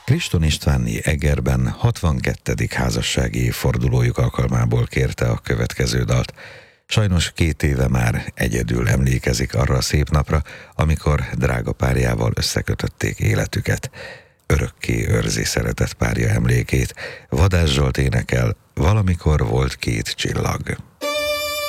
Kriston Istvánné Egerben 62. házassági évfordulójuk alkalmából kérte a következő dalt. Sajnos 2 éve már egyedül emlékezik arra a szép napra, amikor drága párjával összekötötték életüket. Örökké őrzi szeretett párja emlékét. Vadász Zsolt énekel, valamikor volt 2 csillag.